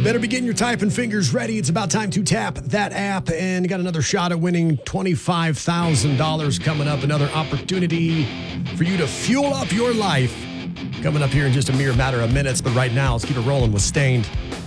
Better be getting your typing fingers ready. It's about time to tap that app, and you got another shot at winning $25,000 coming up. Another opportunity for you to fuel up your life coming up here in just a mere matter of minutes. But right now, let's keep it rolling with Stained.